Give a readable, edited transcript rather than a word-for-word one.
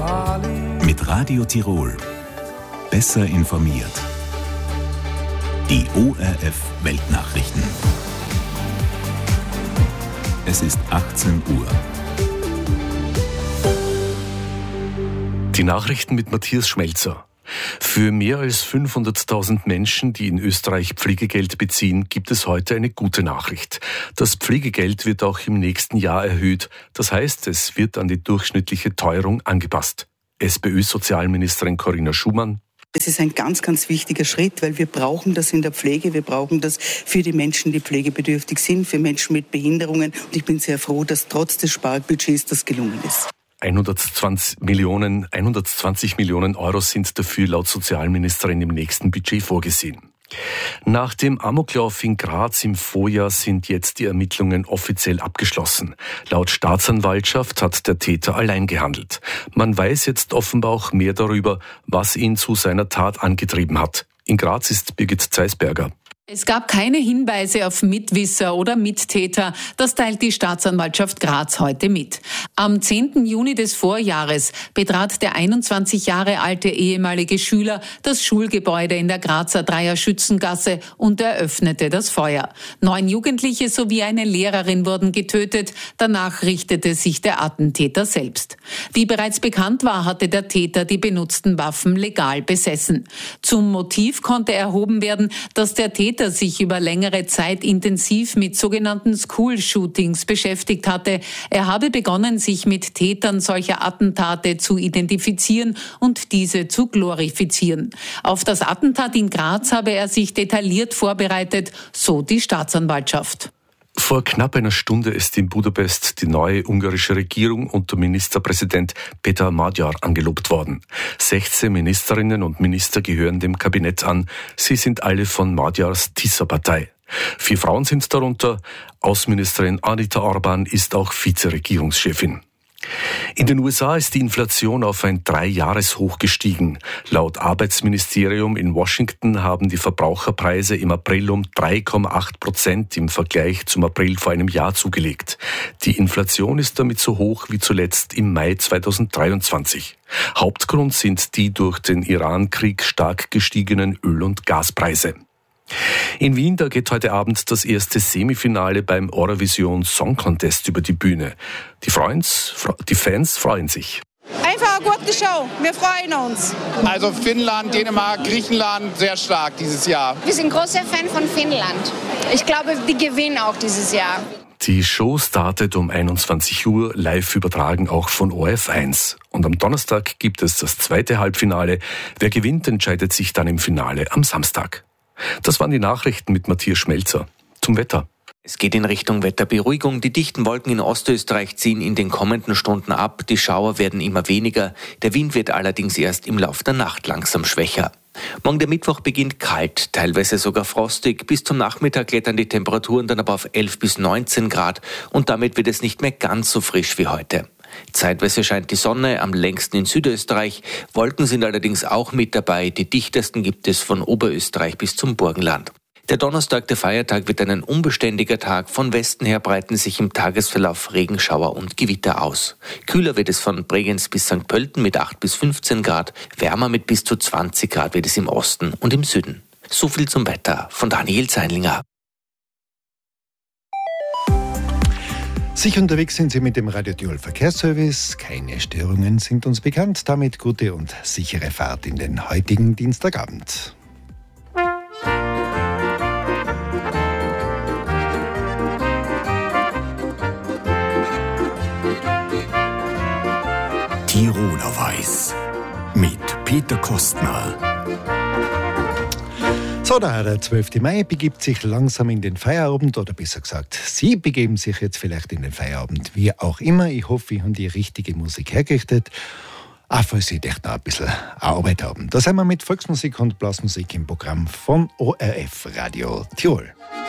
Mit Radio Tirol. Besser informiert. Die ORF Weltnachrichten. Es ist 18 Uhr. Die Nachrichten mit Matthias Schmelzer. Für mehr als 500.000 Menschen, die in Österreich Pflegegeld beziehen, gibt es heute eine gute Nachricht. Das Pflegegeld wird auch im nächsten Jahr erhöht. Das heißt, es wird an die durchschnittliche Teuerung angepasst. SPÖ-Sozialministerin Corinna Schumann. Es ist ein ganz, ganz wichtiger Schritt, weil wir brauchen das in der Pflege. Wir brauchen das für die Menschen, die pflegebedürftig sind, für Menschen mit Behinderungen. Und ich bin sehr froh, dass trotz des Sparbudgets das gelungen ist. 120 Millionen Euro sind dafür laut Sozialministerin im nächsten Budget vorgesehen. Nach dem Amoklauf in Graz im Vorjahr sind jetzt die Ermittlungen offiziell abgeschlossen. Laut Staatsanwaltschaft hat der Täter allein gehandelt. Man weiß jetzt offenbar auch mehr darüber, was ihn zu seiner Tat angetrieben hat. In Graz ist Birgit Zeisberger. Es gab keine Hinweise auf Mitwisser oder Mittäter. Das teilt die Staatsanwaltschaft Graz heute mit. Am 10. Juni des Vorjahres betrat der 21 Jahre alte ehemalige Schüler das Schulgebäude in der Grazer Dreier-Schützengasse und eröffnete das Feuer. 9 Jugendliche sowie eine Lehrerin wurden getötet. Danach richtete sich der Attentäter selbst. Wie bereits bekannt war, hatte der Täter die benutzten Waffen legal besessen. Zum Motiv konnte erhoben werden, dass der Täter sich über längere Zeit intensiv mit sogenannten School-Shootings beschäftigt hatte. Er habe begonnen, sich mit Tätern solcher Attentate zu identifizieren und diese zu glorifizieren. Auf das Attentat in Graz habe er sich detailliert vorbereitet, so die Staatsanwaltschaft. Vor knapp einer Stunde ist in Budapest die neue ungarische Regierung unter Ministerpräsident Péter Magyar angelobt worden. 16 Ministerinnen und Minister gehören dem Kabinett an. Sie sind alle von Magyars Tisza-Partei. 4 Frauen sind darunter. Außenministerin Anita Orban ist auch Vizeregierungschefin. In den USA ist die Inflation auf ein 3-Jahres-Hoch gestiegen. Laut Arbeitsministerium in Washington haben die Verbraucherpreise im April um 3,8% im Vergleich zum April vor einem Jahr zugelegt. Die Inflation ist damit so hoch wie zuletzt im Mai 2023. Hauptgrund sind die durch den Iran-Krieg stark gestiegenen Öl- und Gaspreise. In Wien, da geht heute Abend das erste Semifinale beim Eurovision Song Contest über die Bühne. Die Fans freuen sich. Einfach eine gute Show, wir freuen uns. Also Finnland, Dänemark, Griechenland, sehr stark dieses Jahr. Wir sind großer Fan von Finnland. Ich glaube, die gewinnen auch dieses Jahr. Die Show startet um 21 Uhr, live übertragen auch von ORF1. Und am Donnerstag gibt es das zweite Halbfinale. Wer gewinnt, entscheidet sich dann im Finale am Samstag. Das waren die Nachrichten mit Matthias Schmelzer. Zum Wetter. Es geht in Richtung Wetterberuhigung. Die dichten Wolken in Ostösterreich ziehen in den kommenden Stunden ab. Die Schauer werden immer weniger. Der Wind wird allerdings erst im Lauf der Nacht langsam schwächer. Morgen der Mittwoch beginnt kalt, teilweise sogar frostig. Bis zum Nachmittag klettern die Temperaturen dann aber auf 11 bis 19 Grad und damit wird es nicht mehr ganz so frisch wie heute. Zeitweise scheint die Sonne, am längsten in Südösterreich. Wolken sind allerdings auch mit dabei. Die dichtesten gibt es von Oberösterreich bis zum Burgenland. Der Donnerstag, der Feiertag, wird ein unbeständiger Tag. Von Westen her breiten sich im Tagesverlauf Regenschauer und Gewitter aus. Kühler wird es von Bregenz bis St. Pölten mit 8 bis 15 Grad. Wärmer mit bis zu 20 Grad wird es im Osten und im Süden. So viel zum Wetter von Daniel Zeinlinger. Sicher unterwegs sind Sie mit dem Radio Tirol Verkehrsservice. Keine Störungen sind uns bekannt. Damit gute und sichere Fahrt in den heutigen Dienstagabend. Tiroler Weiß mit Peter Kostner. So, der 12. Mai begibt sich langsam in den Feierabend, oder besser gesagt, Sie begeben sich jetzt vielleicht in den Feierabend, wie auch immer. Ich hoffe, ich habe die richtige Musik hergerichtet, auch falls Sie echt noch ein bisschen Arbeit haben. Da sind wir mit Volksmusik und Blasmusik im Programm von ORF Radio Tirol.